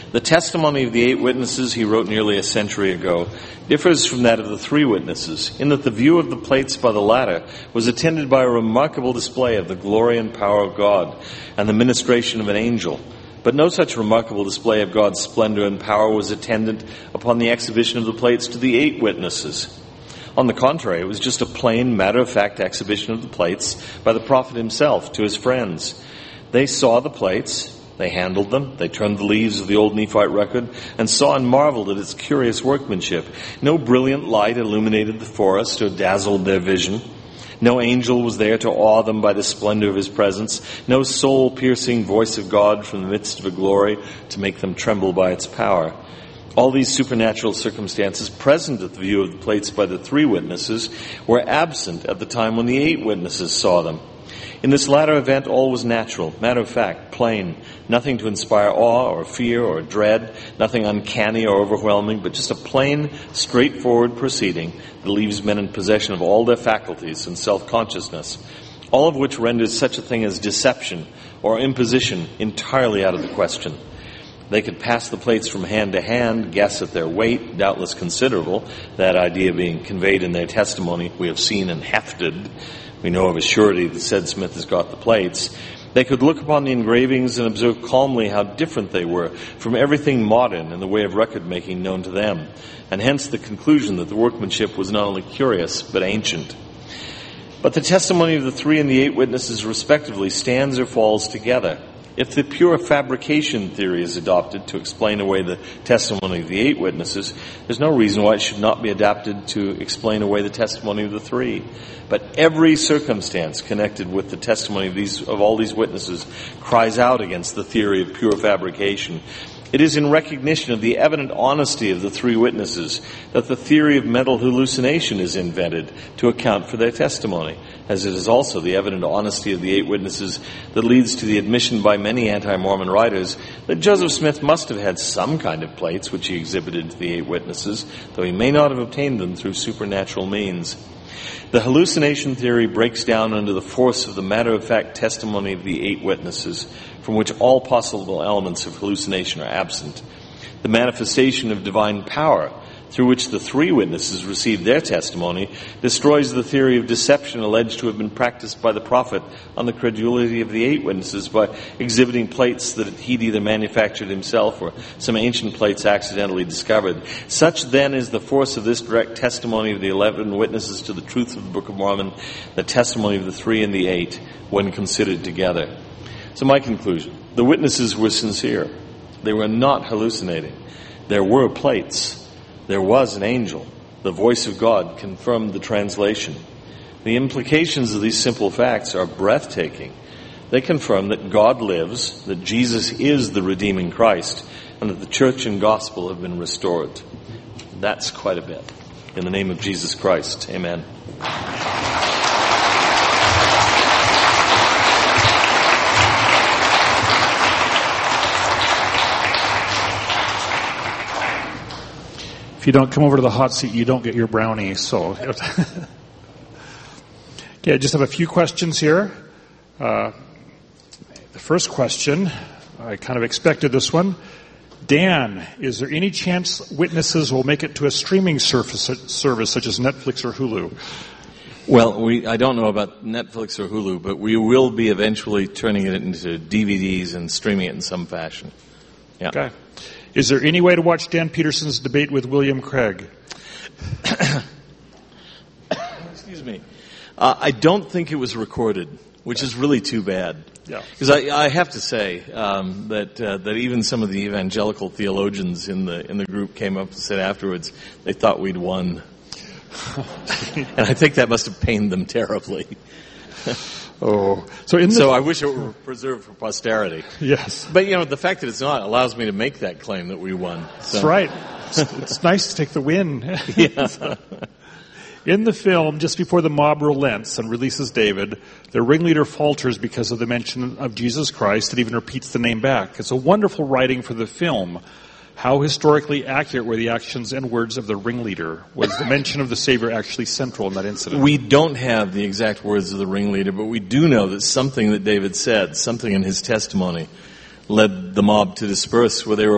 The testimony of the 8 witnesses, he wrote nearly a century ago, differs from that of the 3 witnesses in that the view of the plates by the latter was attended by a remarkable display of the glory and power of God and the ministration of an angel. But no such remarkable display of God's splendor and power was attendant upon the exhibition of the plates to the 8 witnesses. On the contrary, it was just a plain, matter-of-fact exhibition of the plates by the prophet himself to his friends. They saw the plates, they handled them, they turned the leaves of the old Nephite record, and saw and marveled at its curious workmanship. No brilliant light illuminated the forest or dazzled their vision. No angel was there to awe them by the splendor of his presence. No soul-piercing voice of God from the midst of a glory to make them tremble by its power. All these supernatural circumstances present at the view of the plates by the 3 witnesses were absent at the time when the 8 witnesses saw them. In this latter event, all was natural, matter-of-fact, plain, nothing to inspire awe or fear or dread, nothing uncanny or overwhelming, but just a plain, straightforward proceeding that leaves men in possession of all their faculties and self-consciousness, all of which renders such a thing as deception or imposition entirely out of the question. They could pass the plates from hand to hand, guess at their weight, doubtless considerable, that idea being conveyed in their testimony, we have seen and hefted. We know of a surety that said Smith has got the plates. They could look upon the engravings and observe calmly how different they were from everything modern in the way of record-making known to them, and hence the conclusion that the workmanship was not only curious, but ancient. But the testimony of the 3 and the 8 witnesses respectively stands or falls together. If the pure fabrication theory is adopted to explain away the testimony of the 8 witnesses, there's no reason why it should not be adapted to explain away the testimony of the 3. But every circumstance connected with the testimony of all these witnesses cries out against the theory of pure fabrication. It is in recognition of the evident honesty of the 3 witnesses that the theory of mental hallucination is invented to account for their testimony, as it is also the evident honesty of the 8 witnesses that leads to the admission by many anti-Mormon writers that Joseph Smith must have had some kind of plates which he exhibited to the 8 witnesses, though he may not have obtained them through supernatural means. The hallucination theory breaks down under the force of the matter-of-fact testimony of the 8 witnesses, from which all possible elements of hallucination are absent. The manifestation of divine power, through which the 3 witnesses received their testimony, destroys the theory of deception alleged to have been practiced by the prophet on the credulity of the 8 witnesses by exhibiting plates that he'd either manufactured himself or some ancient plates accidentally discovered. Such then is the force of this direct testimony of the 11 witnesses to the truth of the Book of Mormon, the testimony of the 3 and the 8, when considered together. So my conclusion, the witnesses were sincere. They were not hallucinating. There were plates. There was an angel. The voice of God confirmed the translation. The implications of these simple facts are breathtaking. They confirm that God lives, that Jesus is the redeeming Christ, and that the church and gospel have been restored. That's quite a bit. In the name of Jesus Christ, amen. If you don't come over to the hot seat, you don't get your brownie. So, okay, I just have a few questions here. The first question, I kind of expected this one. Dan, is there any chance witnesses will make it to a streaming service such as Netflix or Hulu? Well, I don't know about Netflix or Hulu, but we will be eventually turning it into DVDs and streaming it in some fashion. Yeah. Okay. Is there any way to watch Dan Peterson's debate with William Craig? Excuse me. I don't think it was recorded, which is really too bad. Yeah. Because I have to say that even some of the evangelical theologians in the group came up and said afterwards they thought we'd won, and I think that must have pained them terribly. Oh, so I wish it were preserved for posterity. Yes, but the fact that it's not allows me to make that claim that we won. So. That's right. It's nice to take the win. Yeah. In the film, just before the mob relents and releases David, the ringleader falters because of the mention of Jesus Christ and even repeats the name back. It's a wonderful writing for the film. How historically accurate were the actions and words of the ringleader? Was the mention of the Savior actually central in that incident? We don't have the exact words of the ringleader, but we do know that something that David said, something in his testimony, led the mob to disperse where they were